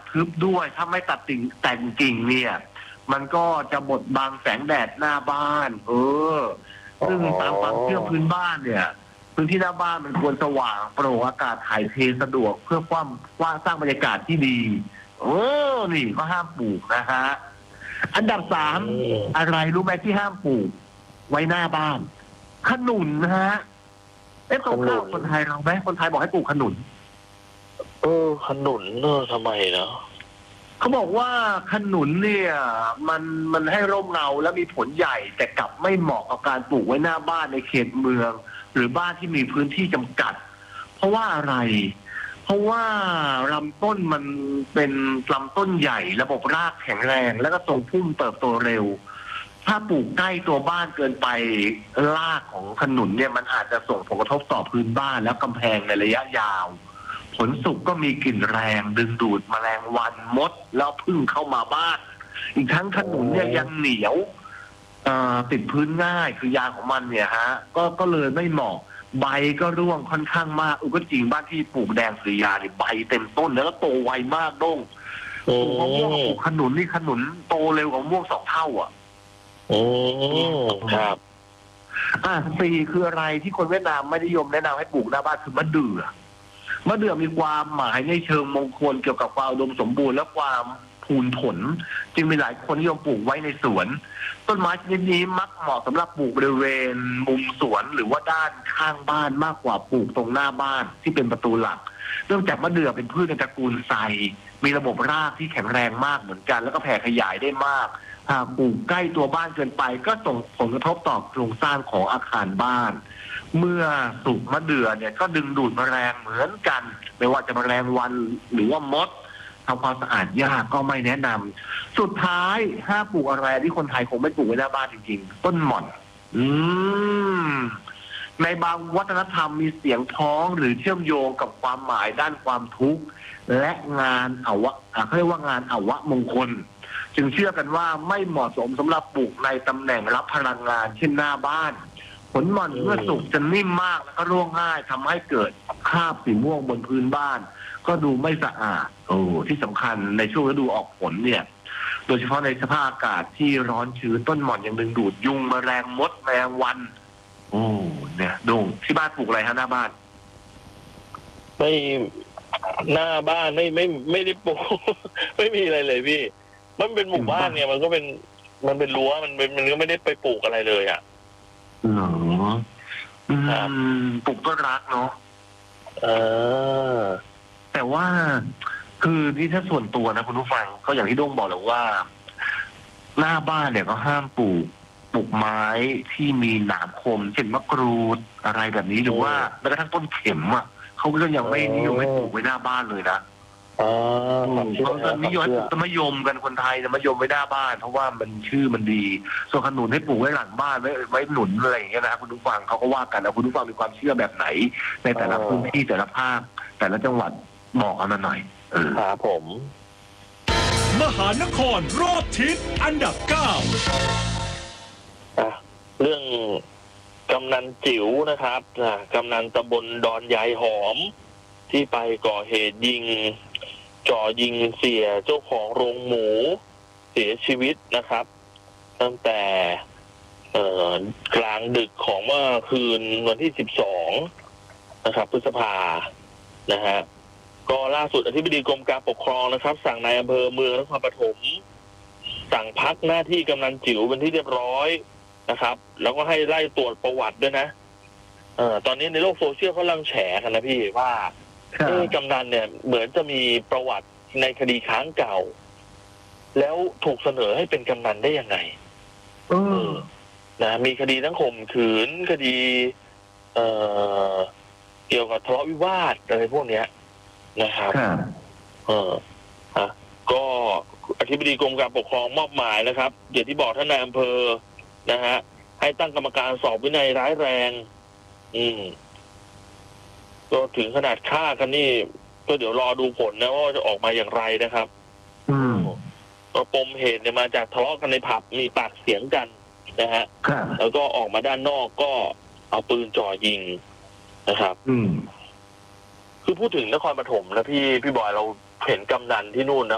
ทึบด้วยถ้าไม่ตัดแต่งกิ่งเนี่ยมันก็จะบดบังแสงแดดหน้าบ้านซึ่งตามความเชื่อพื้นบ้านเนี่ยพื้นที่หน้าบ้านมันควรสว่างโปร่งอากาศถ่ายเทสะดวกเพื่อว่าสร้างบรรยากาศที่ดีนี่ก็ห้ามปลูกนะฮะอันดับ3อะไรรู้ไหมที่ห้ามปลูกไว้หน้าบ้านขนุนนะฮะข้าวคนไทยเราไหมคนไทยบอกให้ปลูกขนุนขนุนทำไมเนาะเขาบอกว่าขนุนเนี่ยมันให้ร่มเงาและมีผลใหญ่แต่กลับไม่เหมาะกับการปลูกไว้หน้าบ้านในเขตเมืองหรือบ้านที่มีพื้นที่จำกัดเพราะว่าอะไรเพราะว่าลำต้นมันเป็นลำต้นใหญ่ระบบรากแข็งแรงแล้วก็ทรงพุ่มเติบโตเร็วถ้าปลูกใกล้ตัวบ้านเกินไปรากของขนุนเนี่ยมันอาจจะส่งผลกระทบต่อพื้นบ้านและกำแพงในระยะยาวผลสุกก็มีกลิ่นแรงดึงดูดแมลงวันมดแล้วพึ่งเข้ามาบ้านอีกทั้งขนุนเนี่ยยังเหนียวติดพื้นง่ายคือยางของมันเนี่ยฮะก็เลยไม่เหมาะใบก็ร่วงค่อนข้างมากก็จริงบ้านที่ปลูกแดงสุริยาเนี่ยใบเต็มต้นแล้วก็โตไวมากด้งปลูกมะม่วงปลูกขนุนนี่ขนุนโตเร็วกว่าม่วง2 เท่าครับ 4คืออะไรที่คนเวียดนามไม่นิยมแนะนำให้ปลูกหน้าบ้านคือมะเดื่อมีความหมายในเชิงมงคลเกี่ยวกับความอุดมสมบูรณ์และความพูนผลจึงมีหลายคนนิยมปลูกไว้ในสวนต้นไม้ชนิดนี้มักเหมาะสำหรับปลูกบริเวณมุมสวนหรือว่าด้านข้างบ้านมากกว่าปลูกตรงหน้าบ้านที่เป็นประตูหลักเนื่องจากมะเดื่อเป็นพืชในตระกูลไทรมีระบบรากที่แข็งแรงมากเหมือนกันแล้วก็แผ่ขยายได้มากหากปลูกใกล้ตัวบ้านเกินไปก็ส่งผลกระทบต่อโครงสร้างของอาคารบ้านเมื่อสุกมะเดื่อเนี่ยก็ดึงดูดแมลงเหมือนกันไม่ว่าจะแมลงวันหรือว่ามดทำความสะอาดยากก็ไม่แนะนำสุดท้ายถ้าปลูกอะไรที่คนไทยคงไม่ปลูกไว้หน้าบ้านจริงๆต้นหม่อนในบางวัฒนธรรมมีเสียงพ้องหรือเชื่อมโยงกับความหมายด้านความทุกข์และงานเขาเรียกว่างานอวมงคลจึงเชื่อกันว่าไม่เหมาะสมสำหรับปลูกในตำแหน่งรับพลังงานเช่นหน้าบ้านผลหม่อนเมื่อสุกจะนิ่มมากแล้วก็ร่วงง่ายทำให้เกิดคราบสีม่วงบนพื้นบ้านก็ดูไม่สะอาดที่สำคัญในช่วงฤดูออกผลเนี่ยโดยเฉพาะในสภาพอากาศที่ร้อนชื้นต้นหม่อนยังดึงดูดยุงแมลงมดแมลงวันเนี่ยดูที่บ้านปลูกอะไรฮะหน้าบ้านไม่หน้าบ้านไม่ได้ปลูก ไม่มีอะไรเลยพี่มันเป็นหมู่บ้านเนี่ยมันเป็นรั้วมันก็ไม่ได้ไปปลูกอะไรเลยปลูกต้นรักเนาะแต่ว่าคือที่ถ้าส่วนตัวนะคุณผู้ฟังก็อย่างที่ด้งบอกเลยว่าหน้าบ้านเนี่ยก็ห้ามปลูกไม้ที่มีหนามคมเช่นมะกรูดอะไรแบบนี้หรือว่าแม้กระทั่งต้นเข็มเขาก็ยังไม่นิยมให้ปลูกไว้หน้าบ้านเลยนะเขาจะนิยมให้ปลูกต้นมะยมกันคนไทยจะมะยมไว้หน้าบ้านเพราะว่ามันชื่อมันดีส่วนขนุนให้ปลูกไว้หลังบ้านไว้หนุนอะไรอย่างเงี้ยนะคุณผู้ฟังเขาก็ว่ากันคุณผู้ฟังมีความเชื่อแบบไหนในแต่ละพื้นที่แต่ละภาคแต่ละจังหวัดบอกเอามาหน่อยครับผมมหานครรอบทิศอันดับ 9 เรื่องกำนันจิ๋วนะครับกำนันตำบลดอนยายหอมที่ไปก่อเหตุจ่อยิงเสียเจ้าของโรงหมูเสียชีวิตนะครับตั้งแต่กลางดึกของเมื่อคืนวันที่12นะครับพฤษภานะฮะก็ล่าสุดอธิบดีกรมการปกครองนะครับสั่งนายอำเภอเมืองนครปฐมสั่งพักหน้าที่กำนันจิ๋วเป็นที่เรียบร้อยนะครับแล้วก็ให้ไล่ตรวจประวัติด้วยนะตอนนี้ในโลกโซเชียลเขากำลังแฉกันนะพี่ว่ากำนันเนี่ยเหมือนจะมีประวัติในคดีค้างเก่าแล้วถูกเสนอให้เป็นกำนันได้ยังไงนะมีคดีทั้งข่มขืนคดีเกี่ยวกับทะเลาะวิวาทอะไรพวกเนี้ยนะครับก็อธิบดีกรมการปกครองมอบหมายนะครับอย่างที่บอกท่านนายอำเภอนะฮะให้ตั้งกรรมการสอบวินัยร้ายแรงก็ถึงขนาดฆ่ากันนี่ก็เดี๋ยวรอดูผลนะว่าจะออกมาอย่างไรนะครับก็ปมเหตุเนี่ยมาจากทะเลาะกันในผับมีปากเสียงกันนะฮะแล้วก็ออกมาด้านนอกก็เอาปืนจ่อยิงนะครับคือพูดถึงนครปฐมนะพี่บอยเราเห็นกำนันที่นู่นนะ